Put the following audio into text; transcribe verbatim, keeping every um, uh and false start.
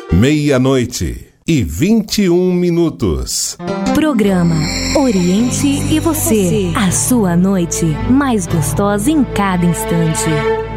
Meia-noite e vinte e um minutos. Programa Oriente e Você, a sua noite mais gostosa em cada instante.